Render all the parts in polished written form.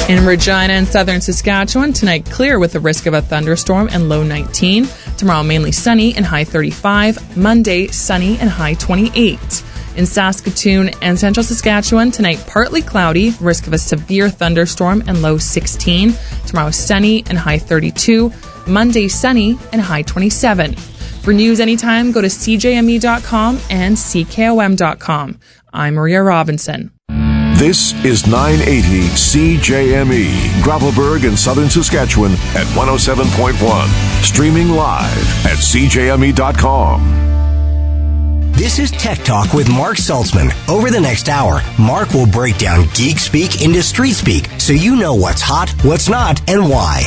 In Regina and southern Saskatchewan, tonight clear with the risk of a thunderstorm and low 19. Tomorrow mainly sunny and high 35. Monday sunny and high 28. In Saskatoon and central Saskatchewan, tonight partly cloudy, risk of a severe thunderstorm and low 16. Tomorrow sunny and high 32. Monday sunny and high 27. For news anytime, go to cjme.com and ckom.com. I'm Maria Robinson. This is 980 CJME, Gravelburg in southern Saskatchewan at 107.1. Streaming live at cjme.com. This is Tech Talk with Mark Saltzman. Over the next hour, Mark will break down geek speak into street speak so you know what's hot, what's not, and why.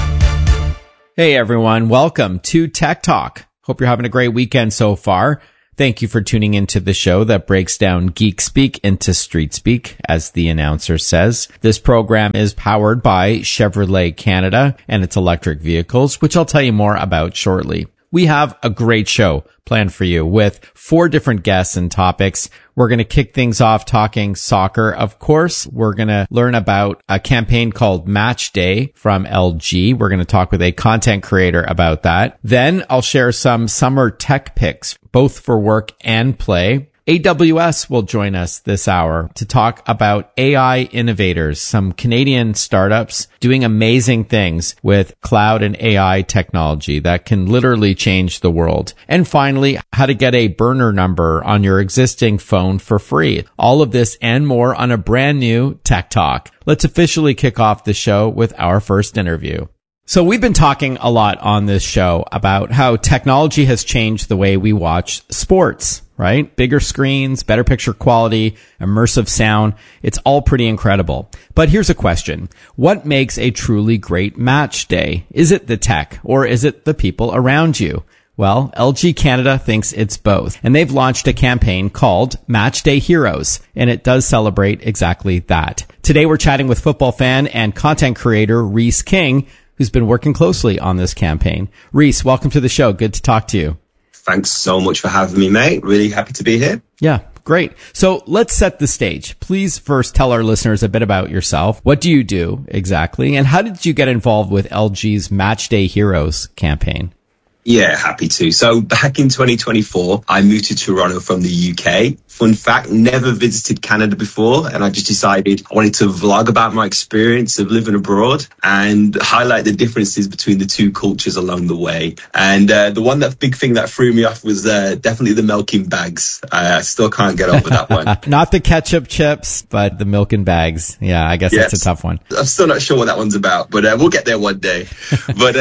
Hey everyone, welcome to Tech Talk. Hope you're having a great weekend so far. Thank you for tuning into the show that breaks down geek speak into street speak, as the announcer says. This program is powered by Chevrolet Canada and its electric vehicles, which I'll tell you more about shortly. We have a great show planned for you with 4 different guests and topics. We're going to kick things off talking soccer, of course. We're going to learn about a campaign called Match Day from LG. We're going to talk with a content creator about that. Then I'll share some summer tech picks, both for work and play. AWS will join us this hour to talk about AI innovators, some Canadian startups doing amazing things with cloud and AI technology that can literally change the world. And finally, how to get a burner number on your existing phone for free. All of this and more on a brand new Tech Talk. Let's officially kick off the show with our first interview. So we've been talking a lot on this show about how technology has changed the way we watch sports, right? Bigger screens, better picture quality, immersive sound. It's all pretty incredible. But here's a question. What makes a truly great match day? Is it the tech or is it the people around you? Well, LG Canada thinks it's both, and they've launched a campaign called Match Day Heroes, and it does celebrate exactly that. Today we're chatting with football fan and content creator Reese King, who's been working closely on this campaign. Reese, welcome to the show. Good to talk to you. Thanks so much for having me, mate. Really happy to be here. Yeah, great. So let's set the stage. Please first tell our listeners a bit about yourself. What do you do exactly? And how did you get involved with LG's Match Day Heroes campaign? Yeah, happy to. So back in 2024, I moved to Toronto from the UK. Fun fact, never visited Canada before, and I just decided I wanted to vlog about my experience of living abroad and highlight the differences between the two cultures along the way. And the big thing that threw me off was definitely the milk in bags. I still can't get over that one. Not the ketchup chips, but the milk in bags. Yeah, I guess That's a tough one. I'm still not sure what that one's about, but we'll get there one day. But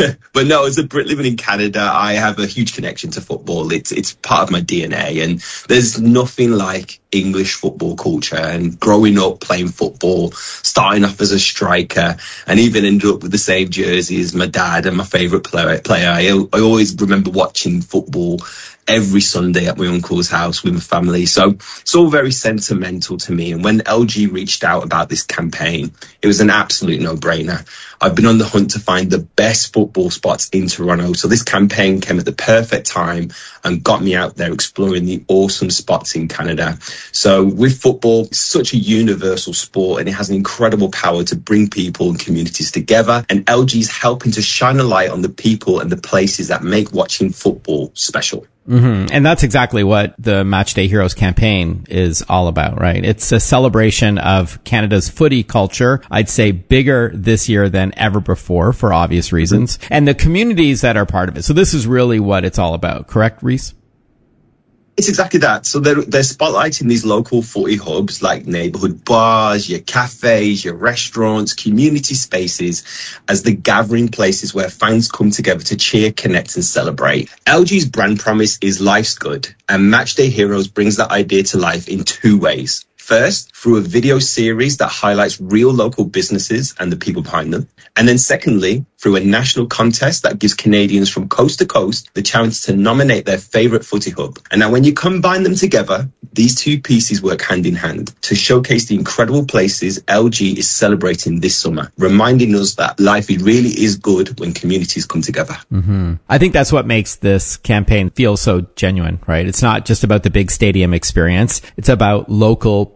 no, as a Brit living in Canada, I have a huge connection to football. It's part of my DNA, and there's nothing like English football culture. And growing up playing football, starting off as a striker, and even ended up with the same jersey as my dad and my favourite player. I always remember watching football every Sunday at my uncle's house with my family. So it's all very sentimental to me. And when LG reached out about this campaign, it was an absolute no-brainer. I've been on the hunt to find the best football spots in Toronto. So this campaign came at the perfect time and got me out there exploring the awesome spots in Canada. So with football, it's such a universal sport and it has an incredible power to bring people and communities together. And LG is helping to shine a light on the people and the places that make watching football special. Mm-hmm. And that's exactly what the Match Day Heroes campaign is all about, right? It's a celebration of Canada's footy culture. I'd say bigger this year than ever before for obvious reasons. Mm-hmm. And the communities that are part of it. So this is really what it's all about, correct, Reese? It's exactly that. So they're spotlighting these local footy hubs like neighborhood bars, your cafes, your restaurants, community spaces as the gathering places where fans come together to cheer, connect and celebrate. LG's brand promise is life's good, and Match Day Heroes brings that idea to life in 2 ways. First, through a video series that highlights real local businesses and the people behind them. And then secondly, through a national contest that gives Canadians from coast to coast the chance to nominate their favourite footy hub. And now when you combine them together, these two pieces work hand in hand to showcase the incredible places LG is celebrating this summer, reminding us that life really is good when communities come together. Mm-hmm. I think that's what makes this campaign feel so genuine, right? It's not just about the big stadium experience. It's about local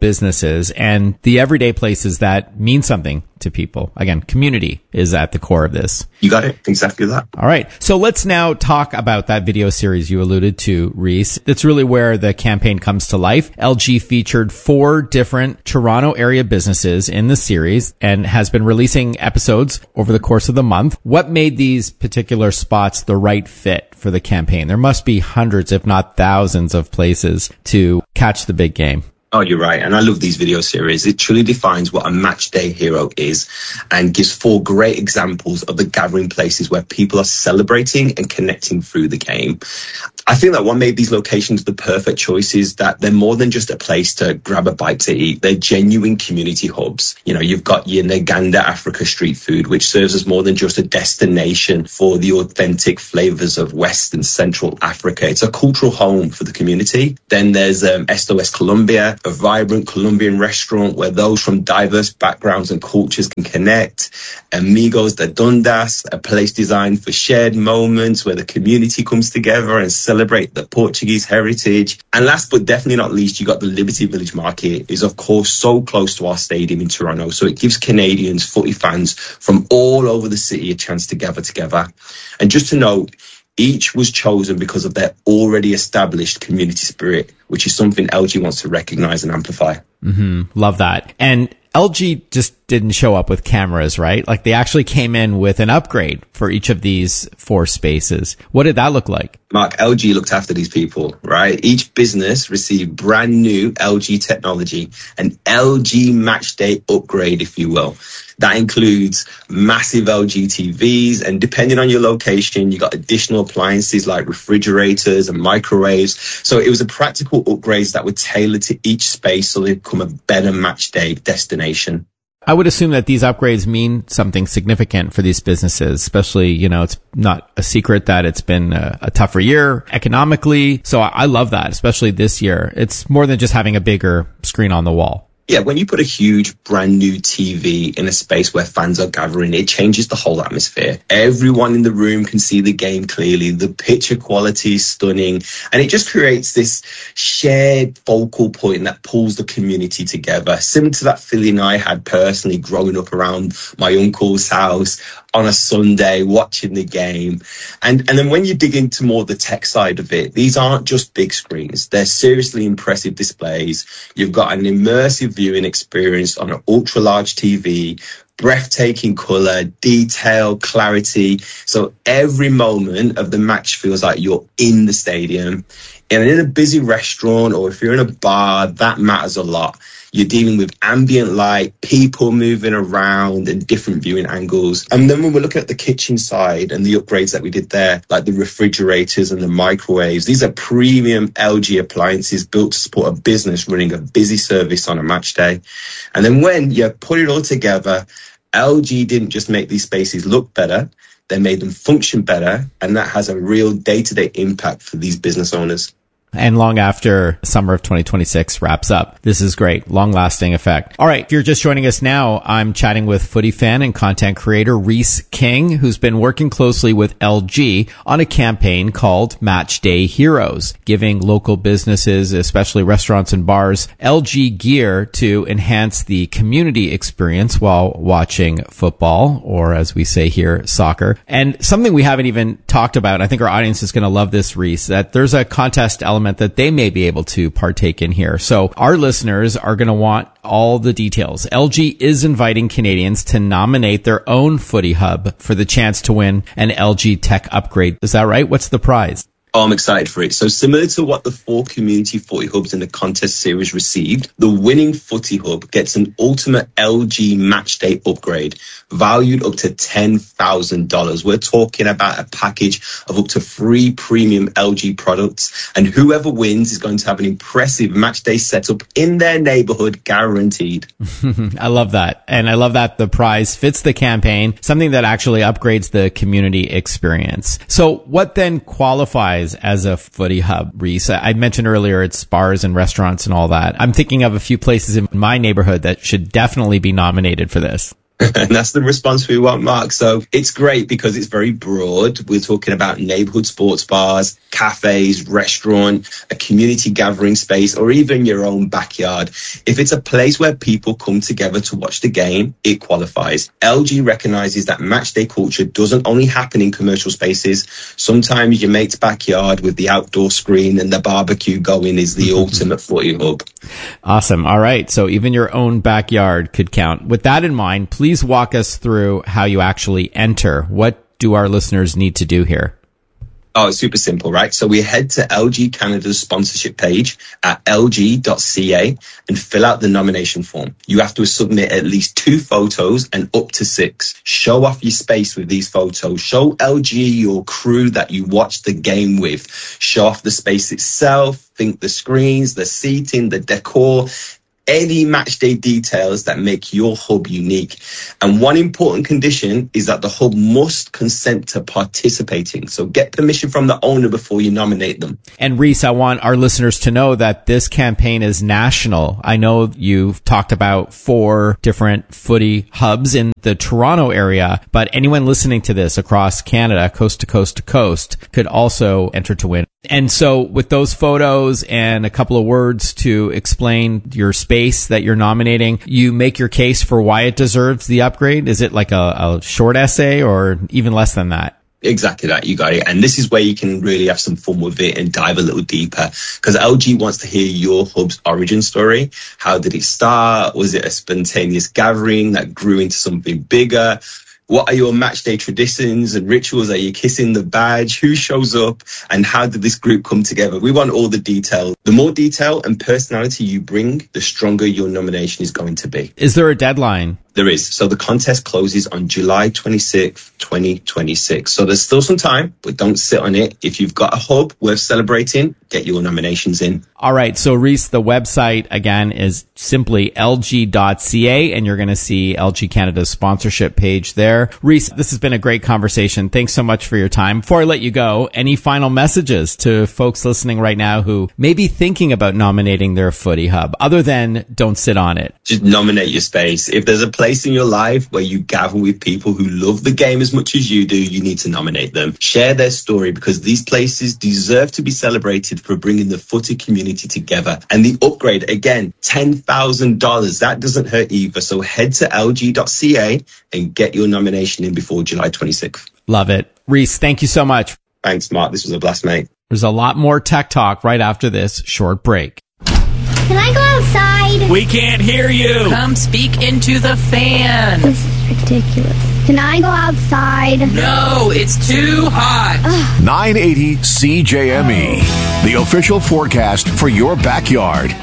businesses and the everyday places that mean something to people. Again, community is at the core of this. You got it. Exactly that. All right. So let's now talk about that video series you alluded to, Reese. That's really where the campaign comes to life. LG featured 4 different Toronto area businesses in the series and has been releasing episodes over the course of the month. What made these particular spots the right fit for the campaign? There must be hundreds, if not thousands, of places to catch the big game. Oh, you're right. And I love these video series. It truly defines what a match day hero is and gives 4 great examples of the gathering places where people are celebrating and connecting through the game. I think that what made these locations the perfect choice is that they're more than just a place to grab a bite to eat. They're genuine community hubs. You know, you've got your Neganda Africa street food, which serves as more than just a destination for the authentic flavors of West and Central Africa. It's a cultural home for the community. Then there's SOS Colombia, a vibrant Colombian restaurant where those from diverse backgrounds and cultures can connect. Amigos de Dundas, a place designed for shared moments where the community comes together and celebrate the Portuguese heritage. And last but definitely not least, you got the Liberty Village Market, is of course so close to our stadium in Toronto. So it gives Canadians, footy fans from all over the city a chance to gather together. And just to note, each was chosen because of their already established community spirit, which is something LG wants to recognize and amplify. Love that. And LG just didn't show up with cameras, right? Like they actually came in with an upgrade for each of these 4 spaces. What did that look like? Mark, LG looked after these people, right? Each business received brand new LG technology, an LG match day upgrade, if you will. That includes massive LG TVs, and depending on your location, you got additional appliances like refrigerators and microwaves. So it was a practical upgrades that were tailored to each space so they become a better match day destination. I would assume that these upgrades mean something significant for these businesses, especially, you know, it's not a secret that it's been a tougher year economically. So I love that, especially this year. It's more than just having a bigger screen on the wall. Yeah, when you put a huge brand new TV in a space where fans are gathering, it changes the whole atmosphere. Everyone in the room can see the game clearly. The picture quality is stunning. And it just creates this shared focal point that pulls the community together. Similar to that feeling I had personally growing up around my uncle's house on a Sunday watching the game. And then when you dig into more the tech side of it, these aren't just big screens. They're seriously impressive displays. You've got an immersive viewing experience on an ultra large TV, breathtaking color, detail, clarity. So every moment of the match feels like you're in the stadium. And in a busy restaurant or if you're in a bar, that matters a lot. You're dealing with ambient light, people moving around and different viewing angles. And then when we're looking at the kitchen side and the upgrades that we did there, like the refrigerators and the microwaves, these are premium LG appliances built to support a business running a busy service on a match day. And then when you put it all together, LG didn't just make these spaces look better, they made them function better. And that has a real day-to-day impact for these business owners. And long after summer of 2026 wraps up. This is great. Long-lasting effect. All right. If you're just joining us now, I'm chatting with footy fan and content creator Reese King, who's been working closely with LG on a campaign called Match Day Heroes, giving local businesses, especially restaurants and bars, LG gear to enhance the community experience while watching football, or as we say here, soccer. And something we haven't even talked about, and I think our audience is going to love this, Reese, that there's a contest element that they may be able to partake in here. So our listeners are going to want all the details. LG is inviting Canadians to nominate their own footy hub for the chance to win an LG tech upgrade. Is that right? What's the prize? Oh, I'm excited for it. So similar to what the 4 community footy hubs in the contest series received, the winning footy hub gets an ultimate LG match day upgrade valued up to $10,000. We're talking about a package of up to 3 premium LG products. And whoever wins is going to have an impressive match day setup in their neighborhood, guaranteed. I love that. And I love that the prize fits the campaign, something that actually upgrades the community experience. So what then qualifies as a footy hub, Reese? I mentioned earlier it's bars and restaurants and all that. I'm thinking of a few places in my neighborhood that should definitely be nominated for this. And that's the response we want, Mark. So it's great because it's very broad. We're talking about neighborhood sports bars, cafes, restaurant, a community gathering space, or even your own backyard. If it's a place where people come together to watch the game, it qualifies. LG recognizes that match day culture doesn't only happen in commercial spaces. Sometimes your mate's backyard with the outdoor screen and the barbecue going is the ultimate footy hub. Awesome. All right. So even your own backyard could count. With that in mind, please walk us through how you actually enter. What do our listeners need to do here? Oh, it's super simple, right? So we head to LG Canada's sponsorship page at lg.ca and fill out the nomination form. You have to submit at least 2 photos and up to 6. Show off your space with these photos. Show LG your crew that you watched the game with. Show off the space itself. Think the screens, the seating, the decor, any match day details that make your hub unique. And one important condition is that the hub must consent to participating. So get permission from the owner before you nominate them. And Reese, I want our listeners to know that this campaign is national. I know you've talked about 4 different footy hubs in the Toronto area, but anyone listening to this across Canada, coast to coast to coast, could also enter to win. And so with those photos and a couple of words to explain your space that you're nominating, you make your case for why it deserves the upgrade. Is it like a short essay or even less than that? Exactly that. You got it. And this is where you can really have some fun with it and dive a little deeper, because LG wants to hear your hub's origin story. How did it start? Was it a spontaneous gathering that grew into something bigger? What are your match day traditions and rituals? Are you kissing the badge? Who shows up? And how did this group come together? We want all the detail. The more detail and personality you bring, the stronger your nomination is going to be. Is there a deadline? There is. So the contest closes on July 26th, 2026. So there's still some time, but don't sit on it. If you've got a hub worth celebrating, get your nominations in. All right. So Reese, the website again is simply lg.ca, and you're going to see LG Canada's sponsorship page there. Reese, this has been a great conversation. Thanks so much for your time. Before I let you go, any final messages to folks listening right now who may be thinking about nominating their footy hub, other than don't sit on it? Just nominate your space. If there's a place in your life where you gather with people who love the game as much as you do, you need to nominate them. Share their story, because these places deserve to be celebrated for bringing the footy community together. And the upgrade, again, $10,000. That doesn't hurt either. So head to lg.ca and get your nomination in before July 26th. Love it. Reese, thank you so much. Thanks, Mark. This was a blast, mate. There's a lot more tech talk right after this short break. Can I go outside? We can't hear you. Come speak into the fan. This is ridiculous. Can I go outside? No, it's too hot. 980 CJME, the official forecast for your backyard.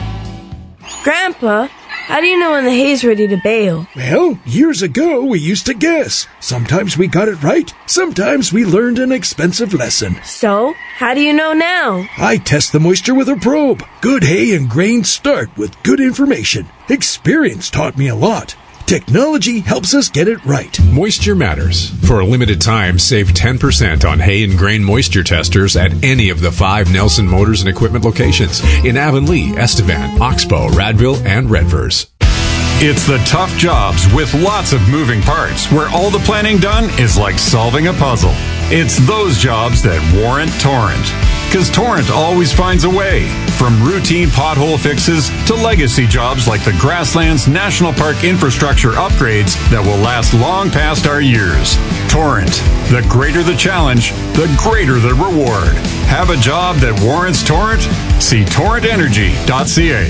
Grandpa, how do you know when the hay's ready to bale? Well, years ago we used to guess. Sometimes we got it right, sometimes we learned an expensive lesson. So, how do you know now? I test the moisture with a probe. Good hay and grain start with good information. Experience taught me a lot. Technology helps us get it right. Moisture matters. For a limited time, save 10% on hay and grain moisture testers at any of the 5 Nelson Motors and Equipment locations in Avonlea, Estevan, Oxbow, Radville, and Redvers. It's the tough jobs with lots of moving parts where all the planning done is like solving a puzzle. It's those jobs that warrant Torrent. Because Torrent always finds a way. From routine pothole fixes to legacy jobs like the Grasslands National Park infrastructure upgrades that will last long past our years. Torrent. The greater the challenge, the greater the reward. Have a job that warrants Torrent? See torrentenergy.ca.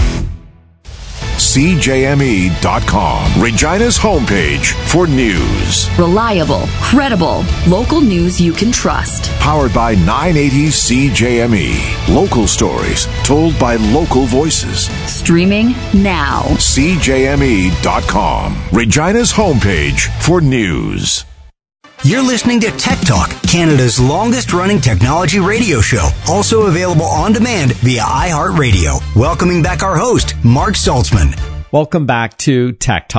CJME.com, Regina's homepage for news. Reliable, credible, local news you can trust. Powered by 980 CJME. Local stories told by local voices. Streaming now. CJME.com, Regina's homepage for news. You're listening to Tech Talk, Canada's longest-running technology radio show. Also available on demand via iHeartRadio. Welcoming back our host, Mark Saltzman. Welcome back to Tech Talk,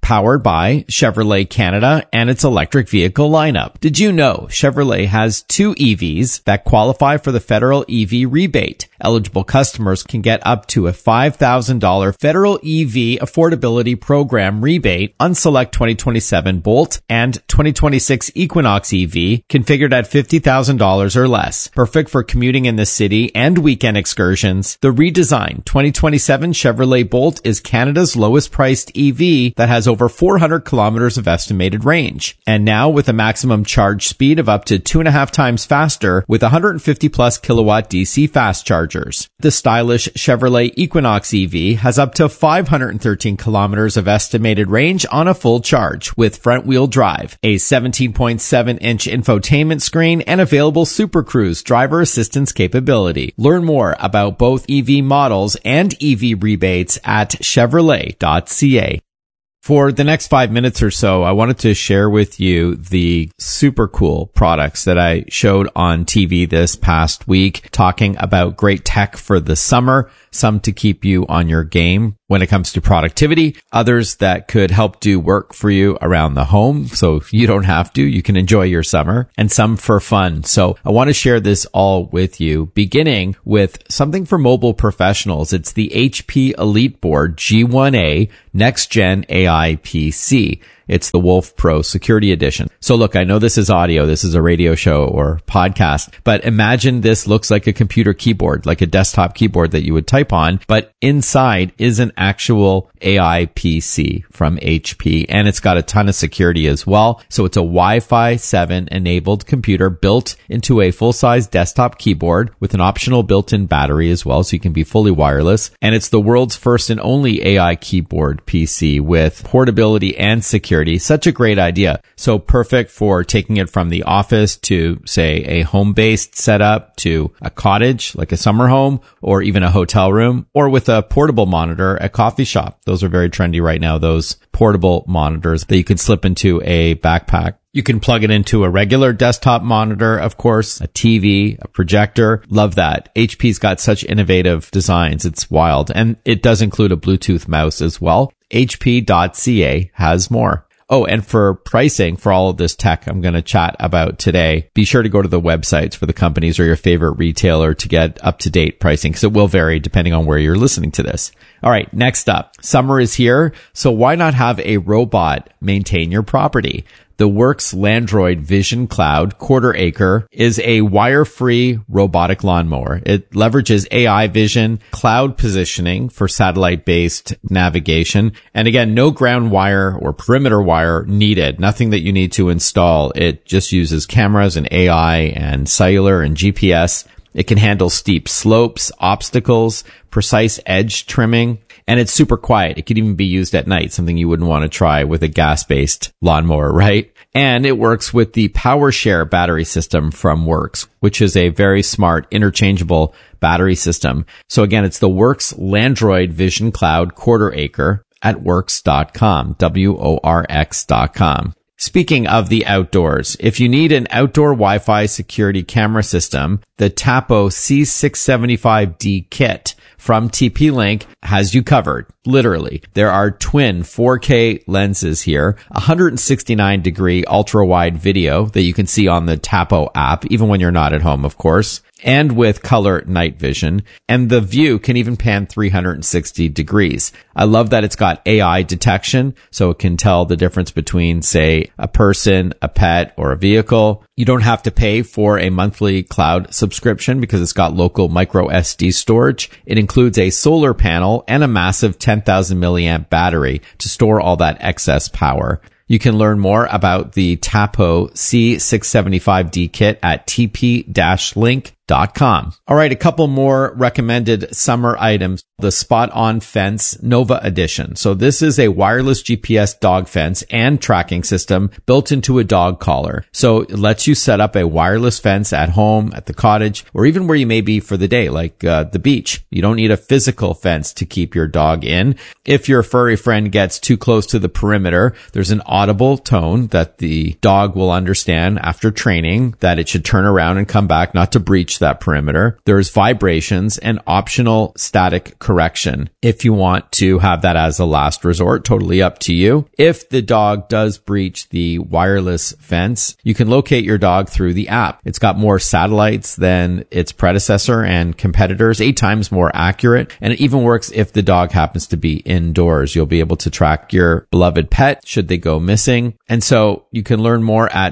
powered by Chevrolet Canada and its electric vehicle lineup. Did you know Chevrolet has 2 EVs that qualify for the federal EV rebate? Eligible customers can get up to a $5,000 federal EV affordability program rebate on select 2027 Bolt and 2026 Equinox EV configured at $50,000 or less. Perfect for commuting in the city and weekend excursions. The redesigned 2027 Chevrolet Bolt is Canada's lowest priced EV that has over 400 kilometers of estimated range. And now with a maximum charge speed of up to 2.5 times faster with 150 plus kilowatt DC fast chargers. The stylish Chevrolet Equinox EV has up to 513 kilometers of estimated range on a full charge with front wheel drive, a 17.7-inch infotainment screen, and available Super Cruise driver assistance capability. Learn more about both EV models and EV rebates at Chevrolet.ca. For the next 5 minutes or so, I wanted to share with you the super cool products that I showed on TV this past week, talking about great tech for the summer, some to keep you on your game when it comes to productivity, others that could help do work for you around the home so you don't have to, you can enjoy your summer, and some for fun. So I want to share this all with you, beginning with something for mobile professionals. It's the HP EliteBoard G1A Next Gen AI PC. It's the Wolf Pro Security Edition. So look, I know this is audio. This is a radio show or podcast, but imagine this looks like a computer keyboard, like a desktop keyboard that you would type on, but inside is an actual AI PC from HP, and it's got a ton of security as well. So it's a Wi-Fi 7 enabled computer built into a full-size desktop keyboard with an optional built-in battery as well, so you can be fully wireless. And it's the world's first and only AI keyboard PC with portability and security. Such a great idea. So perfect for taking it from the office to, say, a home-based setup to a cottage, like a summer home, or even a hotel room, or with a portable monitor at coffee shop. Those are very trendy right now, those portable monitors that you can slip into a backpack. You can plug it into a regular desktop monitor, of course, a TV, a projector. Love that. HP's got such innovative designs. It's wild. And it does include a Bluetooth mouse as well. HP.ca has more. Oh, and for pricing for all of this tech I'm going to chat about today, be sure to go to the websites for the companies or your favorite retailer to get up-to-date pricing, because it will vary depending on where you're listening to this. All right, next up, summer is here, so why not have a robot maintain your property? The Works Landroid Vision Cloud Quarter Acre is a wire-free robotic lawnmower. It leverages AI vision, cloud positioning for satellite-based navigation, and again, no ground wire or perimeter wire needed. Nothing that you need to install. It just uses cameras and AI and cellular and GPS. It can handle steep slopes, obstacles, precise edge trimming, and it's super quiet. It could even be used at night, something you wouldn't want to try with a gas-based lawnmower, right? And it works with the PowerShare battery system from Works, which is a very smart, interchangeable battery system. So again, it's the Works Landroid Vision Cloud Quarter Acre at works.com, WORX.com. Speaking of the outdoors, if you need an outdoor Wi-Fi security camera system, the Tapo C675D kit from TP-Link has you covered. Literally. There are twin 4K lenses here, 169 degree ultra wide video that you can see on the Tapo app, even when you're not at home, of course, and with color night vision. And the view can even pan 360 degrees. I love that it's got AI detection, so it can tell the difference between, say, a person, a pet, or a vehicle. You don't have to pay for a monthly cloud subscription because it's got local micro SD storage. It includes a solar panel and a massive 10,000 milliamp battery to store all that excess power. You can learn more about the Tapo C675D kit at tp-link.com. All right, a couple more recommended summer items. The Spot On Fence Nova Edition. So this is a wireless GPS dog fence and tracking system built into a dog collar. So it lets you set up a wireless fence at home, at the cottage, or even where you may be for the day, like the beach. You don't need a physical fence to keep your dog in. If your furry friend gets too close to the perimeter, there's an audible tone that the dog will understand after training that it should turn around and come back, not to breach that perimeter. There's vibrations and optional static correction. If you want to have that as a last resort, totally up to you. If the dog does breach the wireless fence, you can locate your dog through the app. It's got more satellites than its predecessor and competitors, 8 times more accurate. And it even works if the dog happens to be indoors. You'll be able to track your beloved pet should they go missing. And so you can learn more at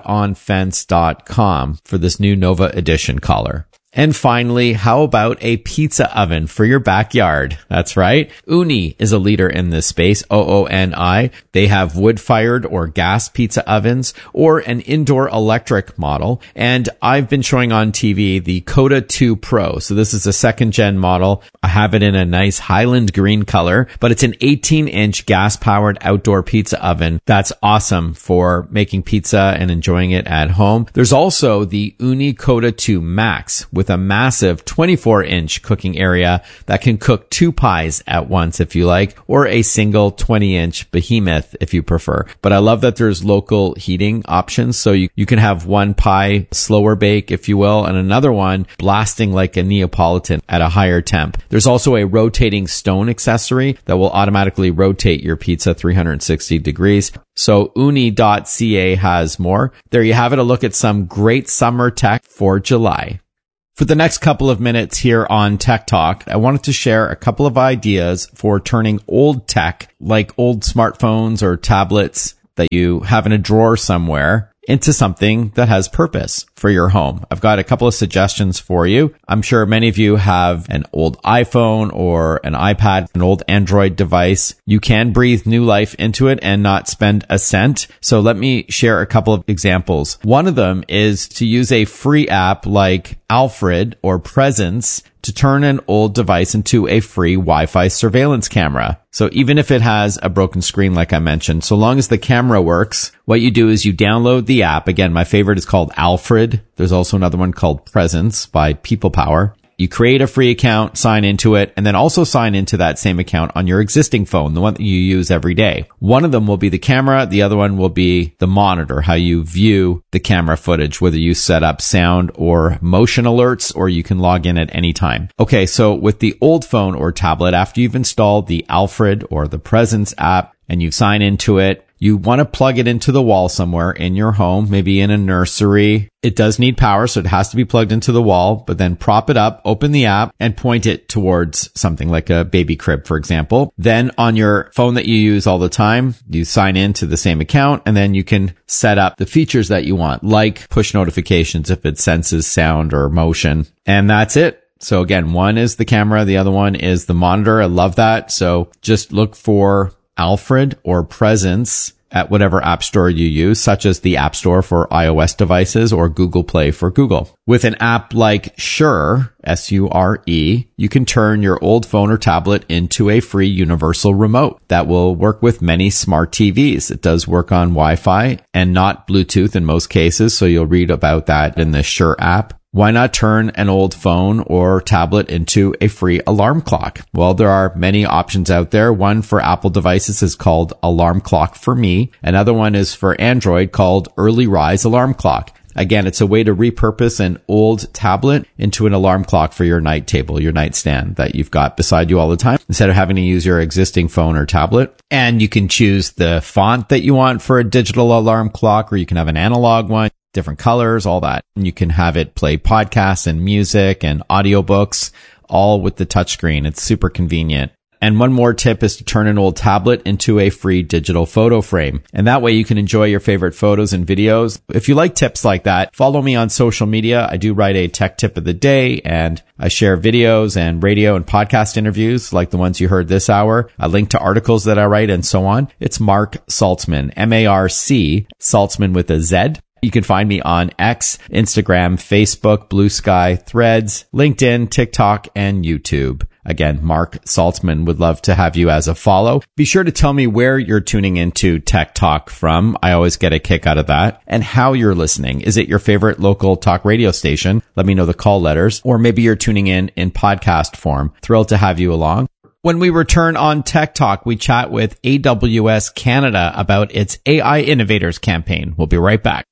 spotonfence.com for this new Nova Edition collar. And finally, how about a pizza oven for your backyard? That's right. Ooni is a leader in this space, OONI. They have wood-fired or gas pizza ovens or an indoor electric model. And I've been showing on TV the Coda 2 Pro. So this is a 2nd-gen model. I have it in a nice Highland green color, but it's an 18-inch gas-powered outdoor pizza oven. That's awesome for making pizza and enjoying it at home. There's also the Ooni Coda 2 Max with a massive 24-inch cooking area that can cook 2 pies at once if you like, or a single 20-inch behemoth if you prefer. But I love that there's local heating options, so you can have one pie slower bake, if you will, and another one blasting like a Neapolitan at a higher temp. There's also a rotating stone accessory that will automatically rotate your pizza 360 degrees. So Ooni.ca has more. There you have it, a look at some great summer tech for July. For the next couple of minutes here on Tech Talk, I wanted to share a couple of ideas for turning old tech, like old smartphones or tablets that you have in a drawer somewhere, into something that has purpose for your home. I've got a couple of suggestions for you. I'm sure many of you have an old iPhone or an iPad, an old Android device. You can breathe new life into it and not spend a cent. So let me share a couple of examples. One of them is to use a free app like Alfred or Presence to turn an old device into a free Wi-Fi surveillance camera. So even if it has a broken screen, like I mentioned, so long as the camera works, what you do is you download the app. Again, my favorite is called Alfred. There's also another one called Presence by People Power. You create a free account, sign into it, and then also sign into that same account on your existing phone, the one that you use every day. One of them will be the camera. The other one will be the monitor, how you view the camera footage, whether you set up sound or motion alerts, or you can log in at any time. Okay, so with the old phone or tablet, after you've installed the Alfred or the Presence app and you sign into it, you want to plug it into the wall somewhere in your home, maybe in a nursery. It does need power, so it has to be plugged into the wall, but then prop it up, open the app, and point it towards something like a baby crib, for example. Then on your phone that you use all the time, you sign into the same account, and then you can set up the features that you want, like push notifications if it senses sound or motion. And that's it. So again, one is the camera, the other one is the monitor. I love that. So just look for Alfred or Presence at whatever app store you use, such as the App Store for iOS devices or Google Play for Google. With an app like Shure, S-U-R-E, you can turn your old phone or tablet into a free universal remote that will work with many smart TVs. It does work on Wi-Fi and not Bluetooth in most cases, so you'll read about that in the Shure app. Why not turn an old phone or tablet into a free alarm clock? Well, there are many options out there. One for Apple devices is called Alarm Clock for Me. Another one is for Android called Early Rise Alarm Clock. Again, it's a way to repurpose an old tablet into an alarm clock for your night table, your nightstand that you've got beside you all the time, instead of having to use your existing phone or tablet. And you can choose the font that you want for a digital alarm clock, or you can have an analog one, different colors, all that. And you can have it play podcasts and music and audiobooks, all with the touchscreen. It's super convenient. And one more tip is to turn an old tablet into a free digital photo frame. And that way you can enjoy your favorite photos and videos. If you like tips like that, follow me on social media. I do write a tech tip of the day, and I share videos and radio and podcast interviews like the ones you heard this hour. I link to articles that I write and so on. It's Mark Saltzman, M-A-R-C, Saltzman with a Z. You can find me on X, Instagram, Facebook, Blue Sky, Threads, LinkedIn, TikTok, and YouTube. Again, Mark Saltzman, would love to have you as a follow. Be sure to tell me where you're tuning into Tech Talk from. I always get a kick out of that. And how you're listening. Is it your favorite local talk radio station? Let me know the call letters. Or maybe you're tuning in podcast form. Thrilled to have you along. When we return on Tech Talk, we chat with AWS Canada about its AI Innovators campaign. We'll be right back.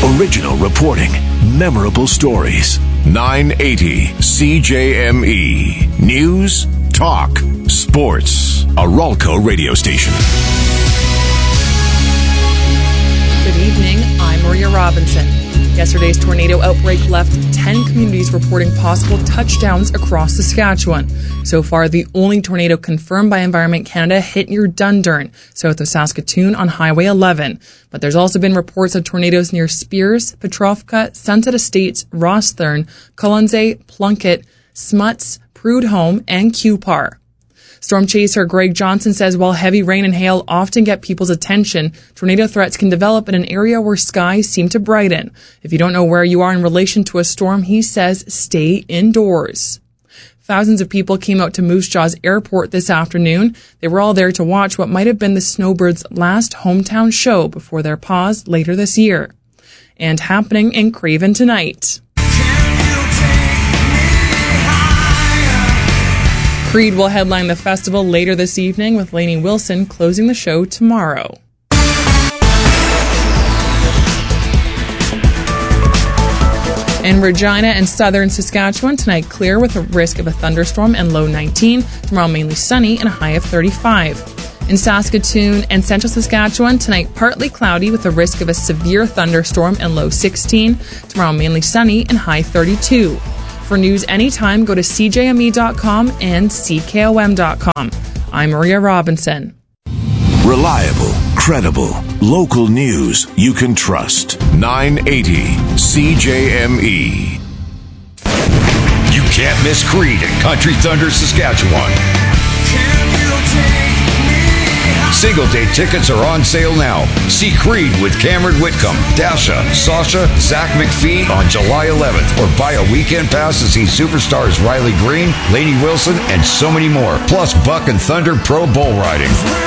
Original reporting. Memorable stories. 980 CJME. News, talk, sports. A Ralco radio station. Good evening. I'm Maria Robinson. Yesterday's tornado outbreak left 10 communities reporting possible touchdowns across Saskatchewan. So far, the only tornado confirmed by Environment Canada hit near Dundurn, south of Saskatoon on Highway 11. But there's also been reports of tornadoes near Spears, Petrovka, Sunset Estates, Rosthern, Colonsay, Plunkett, Smuts, Prudhomme, and Cupar. Storm chaser Greg Johnson says while heavy rain and hail often get people's attention, tornado threats can develop in an area where skies seem to brighten. If you don't know where you are in relation to a storm, he says stay indoors. Thousands of people came out to Moose Jaws Airport this afternoon. They were all there to watch what might have been the Snowbirds' last hometown show before their pause later this year. And happening in Craven tonight. Creed will headline the festival later this evening, with Lainey Wilson closing the show tomorrow. In Regina and southern Saskatchewan, tonight clear with a risk of a thunderstorm and low 19. Tomorrow mainly sunny and a high of 35. In Saskatoon and central Saskatchewan, tonight partly cloudy with a risk of a severe thunderstorm and low 16. Tomorrow mainly sunny and high 32. For news anytime, go to CJME.com and CKOM.com. I'm Maria Robinson. Reliable, credible, local news you can trust. 980 CJME. You can't miss Creed at Country Thunder, Saskatchewan. Single-day tickets are on sale now. See Creed with Cameron Whitcomb, Dasha, Sasha, Zach McPhee on July 11th, or buy a weekend pass to see superstars Riley Green, Lainey Wilson, and so many more. Plus Buck and Thunder Pro Bull Riding.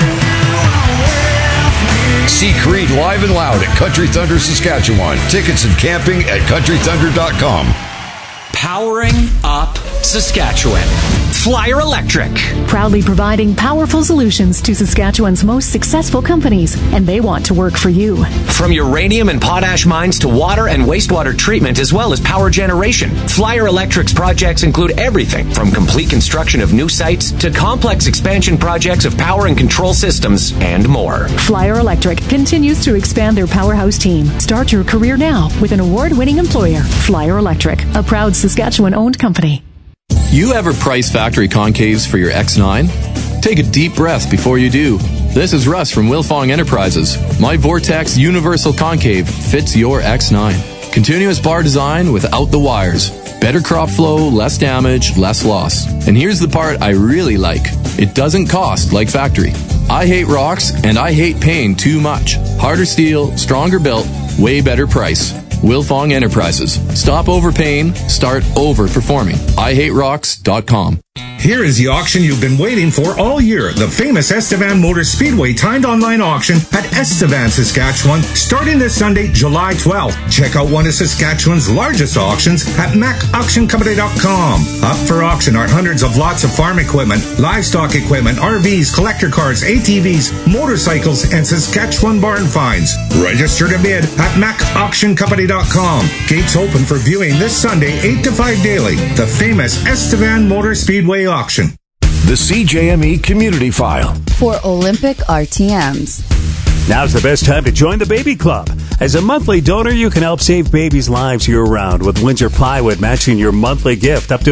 See Creed live and loud at Country Thunder, Saskatchewan. Tickets and camping at countrythunder.com. Powering up Saskatchewan. Flyer Electric. Proudly providing powerful solutions to Saskatchewan's most successful companies, and they want to work for you. From uranium and potash mines to water and wastewater treatment, as well as power generation, Flyer Electric's projects include everything from complete construction of new sites to complex expansion projects of power and control systems and more. Flyer Electric continues to expand their powerhouse team. Start your career now with an award-winning employer, Flyer Electric, a proud Saskatchewan-owned company. You ever price factory concaves for your X9? Take a deep breath before you do. This is Russ from Wilfong Enterprises. My Vortex Universal Concave fits your X9. Continuous bar design without the wires. Better crop flow, less damage, less loss. And here's the part I really like. It doesn't cost like factory. I hate rocks and I hate paying too much. Harder steel, stronger built, way better price. Wilfong Enterprises. Stop overpaying, start overperforming. IHateRocks.com. Here is the auction you've been waiting for all year. The famous Estevan Motor Speedway timed online auction at Estevan, Saskatchewan, starting this Sunday, July 12th. Check out one of Saskatchewan's largest auctions at macauctioncompany.com. Up for auction are hundreds of lots of farm equipment, livestock equipment, RVs, collector cars, ATVs, motorcycles, and Saskatchewan barn finds. Register to bid at macauctioncompany.com. Gates open for viewing this Sunday, 8 to 5 daily. The famous Estevan Motor Speedway auction. The CJME Community File. For Olympic RTMs. Now's the best time to join the Baby Club. As a monthly donor, you can help save babies' lives year-round with Windsor Plywood matching your monthly gift up to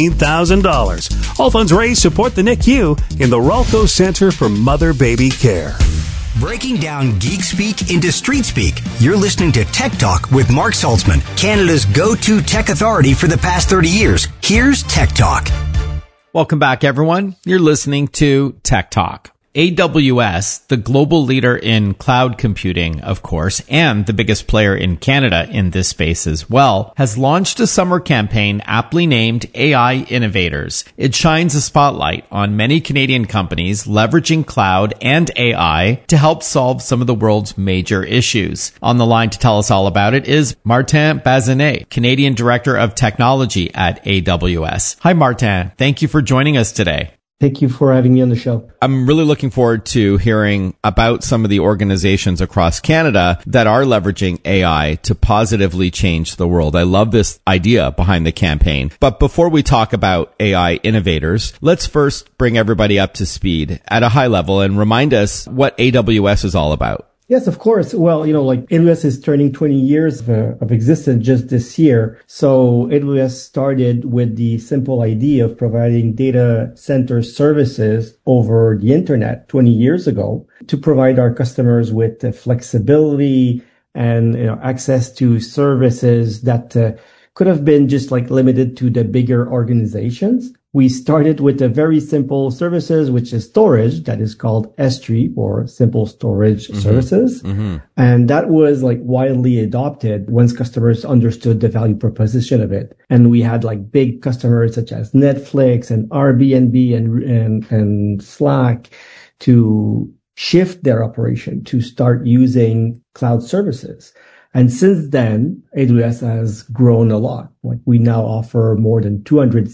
$15,000. All funds raised support the NICU in the Ralco Center for Mother-Baby Care. Breaking down geek speak into street speak, you're listening to Tech Talk with Mark Saltzman, Canada's go-to tech authority for the past 30 years. Here's Tech Talk. Welcome back, everyone. You're listening to Tech Talk. AWS, the global leader in cloud computing, of course, and the biggest player in Canada in this space as well, has launched a summer campaign aptly named AI Innovators. It shines a spotlight on many Canadian companies leveraging cloud and AI to help solve some of the world's major issues. On the line to tell us all about it is Martin Bazinet, Canadian Director of Technology at AWS. Hi, Martin. Thank you for joining us today. Thank you for having me on the show. I'm really looking forward to hearing about some of the organizations across Canada that are leveraging AI to positively change the world. I love this idea behind the campaign. But before we talk about AI innovators, let's first bring everybody up to speed at a high level and remind us what AWS is all about. Yes, of course. Well, like AWS is turning 20 years of existence just this year. So AWS started with the simple idea of providing data center services over the internet 20 years ago to provide our customers with the flexibility and access to services that could have been just like limited to the bigger organizations. We started with a very simple services, which is storage, that is called S3 or simple storage services. And that was like widely adopted once customers understood the value proposition of it. And we had like big customers such as Netflix and Airbnb and Slack to shift their operation to start using cloud services. And since then, AWS has grown a lot. Like we now offer more than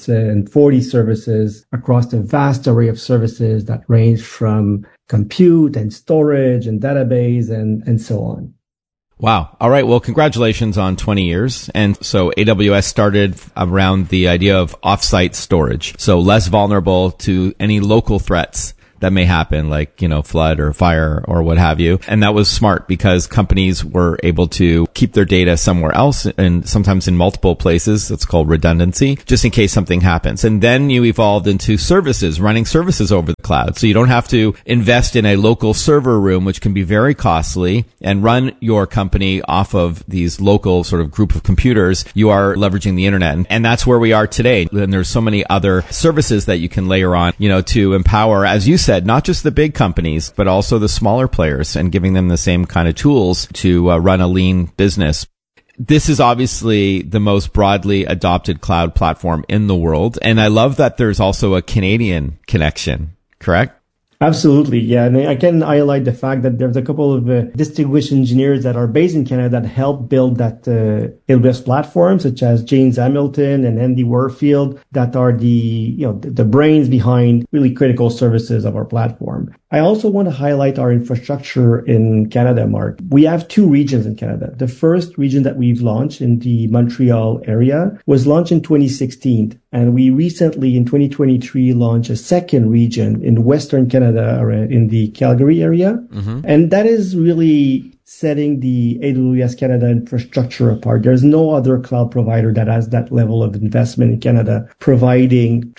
240 services across a vast array of services that range from compute and storage and database and so on. Wow. All right. Well, congratulations on 20 years. And so AWS started around the idea of offsite storage. So less vulnerable to any local threats that may happen, like, flood or fire or what have you. And that was smart because companies were able to keep their data somewhere else and sometimes in multiple places. It's called redundancy, just in case something happens. And then you evolved into services, running services over the cloud. So you don't have to invest in a local server room, which can be very costly, and run your company off of these local sort of group of computers. You are leveraging the internet. And that's where we are today. And there's so many other services that you can layer on, to empower, as you said, not just the big companies, but also the smaller players and giving them the same kind of tools to run a lean business. This is obviously the most broadly adopted cloud platform in the world. And I love that there's also a Canadian connection, correct? Absolutely. Yeah. And I can highlight the fact that there's a couple of distinguished engineers that are based in Canada that helped build that AWS platform, such as James Hamilton and Andy Warfield, that are the brains behind really critical services of our platform. I also want to highlight our infrastructure in Canada, Mark. We have two regions in Canada. The first region that we've launched in the Montreal area was launched in 2016. And we recently, in 2023, launched a second region in Western Canada, in the Calgary area. And that is really setting the AWS Canada infrastructure apart. There's no other cloud provider that has that level of investment in Canada, providing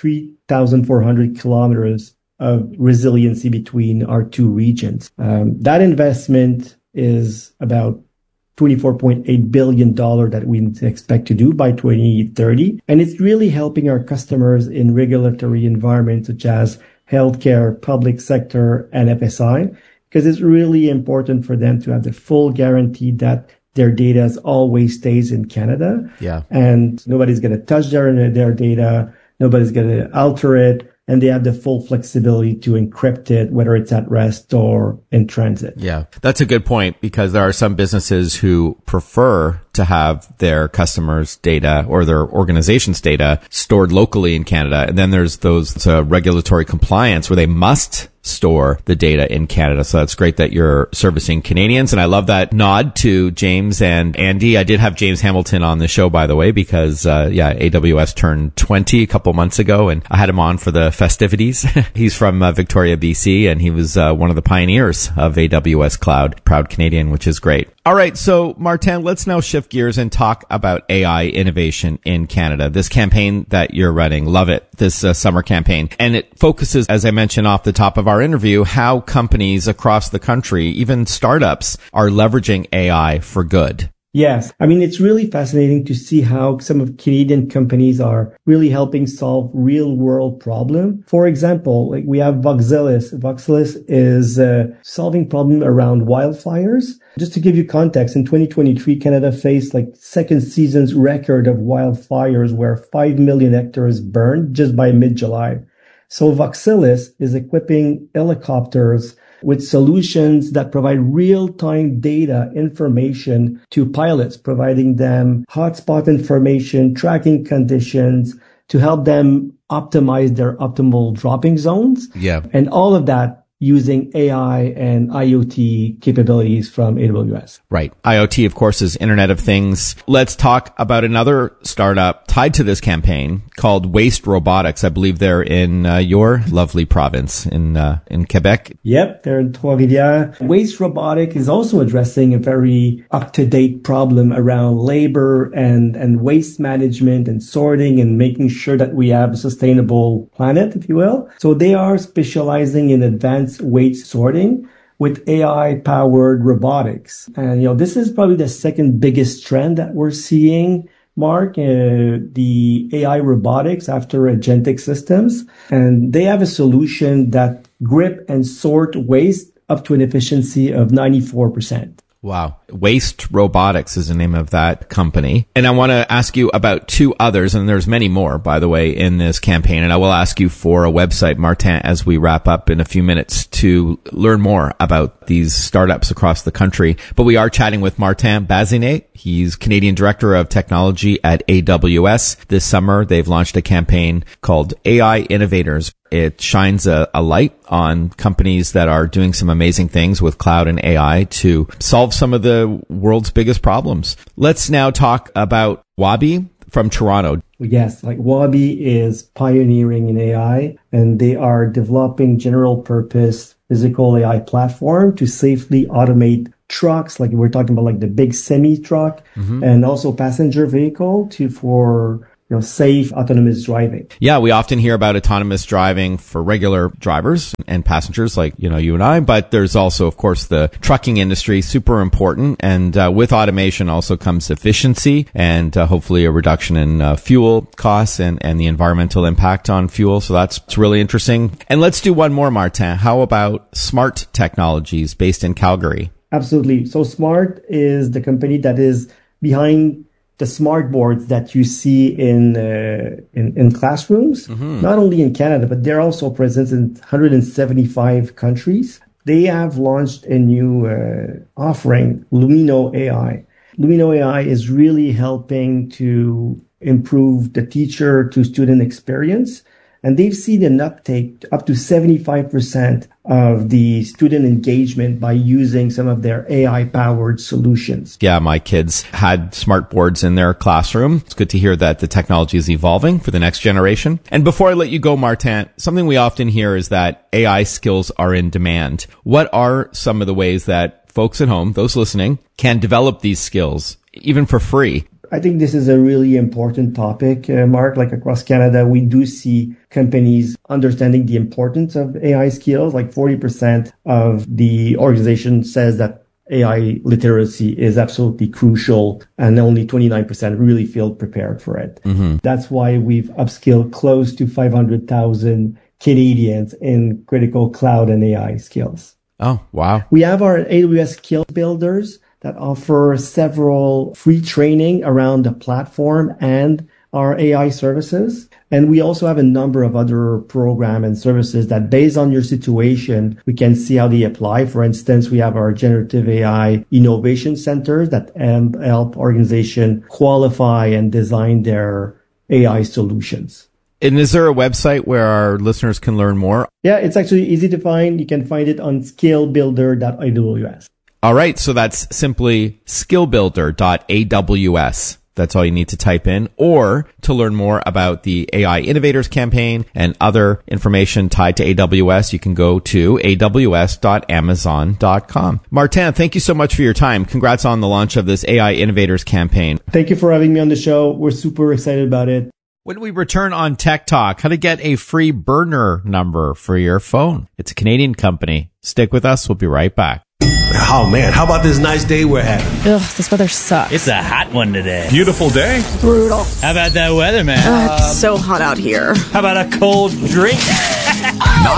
3,400 kilometers of resiliency between our two regions. That investment is about $24.8 billion that we expect to do by 2030. And it's really helping our customers in regulatory environments such as healthcare, public sector, and FSI, because it's really important for them to have the full guarantee that their data always stays in Canada. Yeah. And nobody's going to touch their data. Nobody's going to alter it. And they have the full flexibility to encrypt it, whether it's at rest or in transit. Yeah, that's a good point because there are some businesses who prefer to have their customers' data or their organization's data stored locally in Canada. And then there's those regulatory compliance where they must store the data in Canada. So that's great that you're servicing Canadians. And I love that nod to James and Andy. I did have James Hamilton on the show, by the way, because, AWS turned 20 a couple months ago and I had him on for the festivities. He's from Victoria, BC, and he was one of the pioneers of AWS Cloud, proud Canadian, which is great. All right. So Martin, let's now shift gears and talk about AI innovation in Canada. This campaign that you're running, love it, this summer campaign. And it focuses, as I mentioned off the top of our interview, how companies across the country, even startups, are leveraging AI for good. Yes. I mean, it's really fascinating to see how some of Canadian companies are really helping solve real world problems. For example, like we have Voxelis. Voxelis is solving problem around wildfires. Just to give you context, in 2023, Canada faced like second season's record of wildfires where 5 million hectares burned just by mid-July. So Voxelis is equipping helicopters with solutions that provide real-time data information to pilots, providing them hotspot information, tracking conditions, to help them optimize their optimal dropping zones. Yeah. And all of that using AI and IoT capabilities from AWS. Right. IoT, of course, is Internet of Things. Let's talk about another startup tied to this campaign called Waste Robotics. I believe they're in your lovely province in Quebec. Yep, they're in Trois-Rivières. Waste Robotics is also addressing a very up-to-date problem around labor and waste management and sorting and making sure that we have a sustainable planet, if you will. So they are specializing in advanced waste sorting with AI-powered robotics. And, this is probably the second biggest trend that we're seeing, Mark, the AI robotics after agentic systems. And they have a solution that grip and sort waste up to an efficiency of 94%. Wow. Waste Robotics is the name of that company. And I want to ask you about two others, and there's many more, by the way, in this campaign. And I will ask you for a website, Martin, as we wrap up in a few minutes to learn more about these startups across the country. But we are chatting with Martin Bazinet. He's Canadian Director of Technology at AWS. This summer, they've launched a campaign called AI Innovators. It shines a light on companies that are doing some amazing things with cloud and AI to solve some of the world's biggest problems. Let's now talk about Waabi from Toronto. Yes, Waabi is pioneering in AI, and they are developing general purpose physical AI platform to safely automate trucks, like we're talking about the big semi truck, and also passenger vehicle for safe autonomous driving. Yeah, we often hear about autonomous driving for regular drivers and passengers like, you and I, but there's also, of course, the trucking industry, super important. And with automation also comes efficiency and hopefully a reduction in fuel costs and the environmental impact on fuel. So it's really interesting. And let's do one more, Martin. How about Smart Technologies based in Calgary? Absolutely. So Smart is the company that is behind the smart boards that you see in classrooms, not only in Canada, but they're also present in 175 countries. They have launched a new offering, Lumino AI. Lumino AI is really helping to improve the teacher to student experience. And they've seen an uptake up to 75% of the student engagement by using some of their AI-powered solutions. Yeah, my kids had smart boards in their classroom. It's good to hear that the technology is evolving for the next generation. And before I let you go, Martin, something we often hear is that AI skills are in demand. What are some of the ways that folks at home, those listening, can develop these skills, even for free? I think this is a really important topic, Mark. Across Canada, we do see companies understanding the importance of AI skills. 40% of the organization says that AI literacy is absolutely crucial, and only 29% really feel prepared for it. That's why we've upskilled close to 500,000 Canadians in critical cloud and AI skills. Oh, wow. We have our AWS Skill Builders that offer several free training around the platform and our AI services. And we also have a number of other programs and services that, based on your situation, we can see how they apply. For instance, we have our generative AI innovation centers that help organizations qualify and design their AI solutions. And is there a website where our listeners can learn more? Yeah, it's actually easy to find. You can find it on skillbuilder.aws. All right. So that's simply skillbuilder.aws. That's all you need to type in. Or to learn more about the AI Innovators campaign and other information tied to AWS, you can go to aws.amazon.com. Martin, thank you so much for your time. Congrats on the launch of this AI Innovators campaign. Thank you for having me on the show. We're super excited about it. When we return on Tech Talk, how to get a free burner number for your phone. It's a Canadian company. Stick with us. We'll be right back. Oh, man. How about this nice day we're having? Ugh, this weather sucks. It's a hot one today. Beautiful day? Brutal. How about that weather, man? It's so hot out here. How about a cold drink?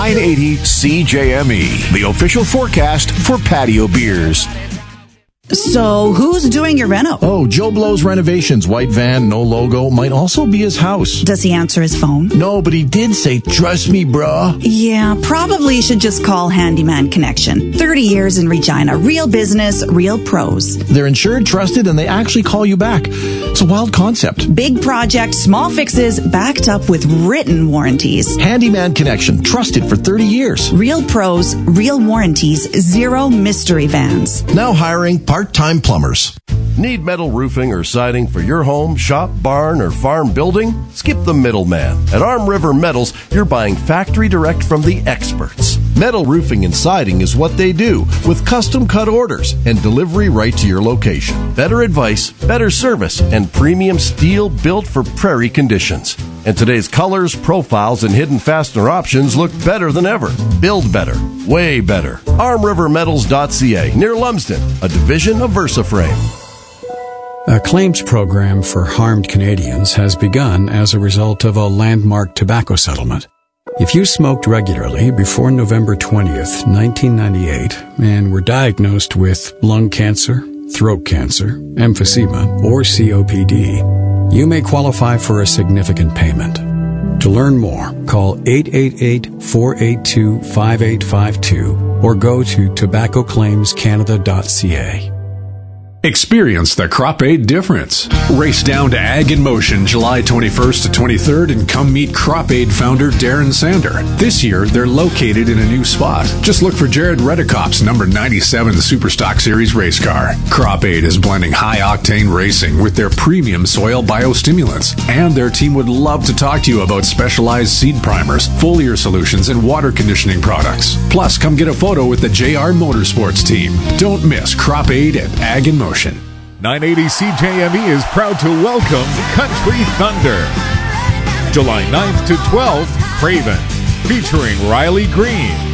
980 CJME, the official forecast for patio beers. So who's doing your reno? Oh, Joe Blow's Renovations. White van, no logo. Might also be his house. Does he answer his phone? No, but he did say, trust me, bruh. Yeah, probably should just call Handyman Connection. 30 years in Regina. Real business, real pros. They're insured, trusted, and they actually call you back. It's a wild concept. Big project, small fixes, backed up with written warranties. Handyman Connection. Trusted for 30 years. Real pros, real warranties, zero mystery vans. Now hiring part-time plumbers. Need metal roofing or siding for your home, shop, barn, or farm building? Skip the middleman. At Arm River Metals, you're buying factory direct from the experts. Metal roofing and siding is what they do, with custom cut orders and delivery right to your location. Better advice, better service, and premium steel built for prairie conditions. And today's colors, profiles, and hidden fastener options look better than ever. Build better. Way better. ArmRiverMetals.ca, near Lumsden, a division of VersaFrame. A claims program for harmed Canadians has begun as a result of a landmark tobacco settlement. If you smoked regularly before November 20th, 1998, and were diagnosed with lung cancer, throat cancer, emphysema, or COPD, you may qualify for a significant payment. To learn more, call 888-482-5852 or go to tobaccoclaimscanada.ca. Experience the Crop Aid difference. Race down to Ag in Motion July 21st to 23rd and come meet Crop Aid founder Darren Sander. This year, they're located in a new spot. Just look for Jared Redekop's number 97 Superstock Series race car. Crop Aid is blending high-octane racing with their premium soil biostimulants. And their team would love to talk to you about specialized seed primers, foliar solutions, and water conditioning products. Plus, come get a photo with the JR Motorsports team. Don't miss Crop Aid at Ag in Motion. 980 CJME is proud to welcome Country Thunder. July 9th to 12th, Craven, featuring Riley Green.